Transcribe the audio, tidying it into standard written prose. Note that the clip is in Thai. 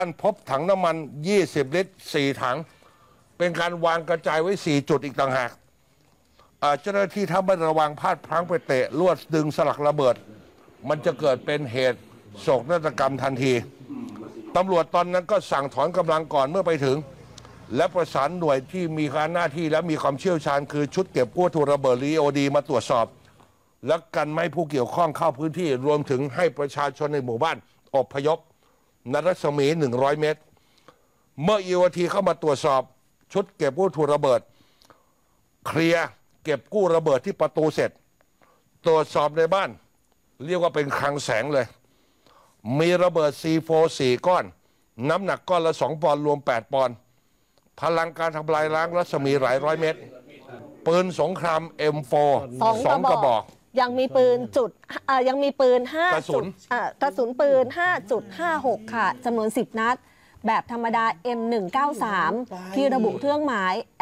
พบถังน้ำมัน 20 ลิตร 4 ถัง เป็นการวางกระจายไว้ 4 จุดอีกต่างหากเจ้าหน้าที่ถ้าไม่ระวังพลาดพลั้งไปเตะลวดดึงสลักระเบิด มันจะเกิดเป็นเหตุโศกนาฏกรรมทันทีตำรวจตอนนั้นก็สั่งถอนกำลังก่อนเมื่อไปถึง และประสานหน่วยที่มีการหน้าที่และมีความเชี่ยวชาญคือชุดเก็บกู้วัตถุระเบิด EOD มาตรวจสอบ และกันไม่ให้ผู้เกี่ยวข้องเข้าพื้นที่รวมถึงให้ประชาชนในหมู่บ้านอพยพในรัศมี 100 เมตร เมื่อ EOD เข้ามาตรวจสอบชุดเก็บกู้วัตถุระเบิดเคลียร์เก็บกู้ระเบิดที่ประตูเสร็จตรวจสอบในบ้านเรียกว่าเป็นคลังแสงเลยมีระเบิด C4 4 ก้อนน้ำหนักก้อนละ2 ปอนด์รวม8 ปอนด์พลังการทำลายล้างรัศมีหลายร้อยเมตรปืนสงคราม M4 2 กระบอกยังมีปืนยังมีปืน5 กระสุนปืน 5.56 ค่ะจำนวน10 นัดแบบธรรมดา M193 ที่ระบุเครื่องหมาย